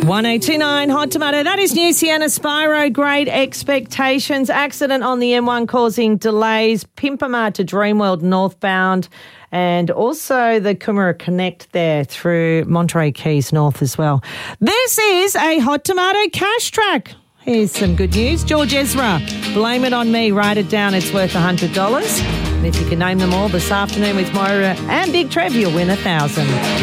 1029 Hot Tomato. That is new Sienna Spyro. Great expectations. Accident on the M1 causing delays. Pimpama to Dreamworld northbound. And also the Coomera Connect there through Monterey Keys North as well. This is a Hot Tomato cash track. Here's some good news. George Ezra, blame it on me. Write it down. It's worth $100. And if you can name them all this afternoon with Moira and Big Trev, you'll win $1,000.